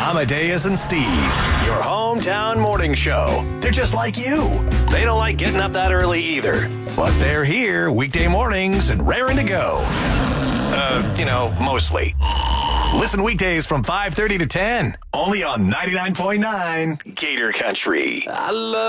Amadeus and Steve, your hometown morning show. They're just like you. They don't like getting up that early either. But they're here weekday mornings and raring to go. Mostly. Listen weekdays from 5:30 to 10, only on 99.9 Gator Country. I love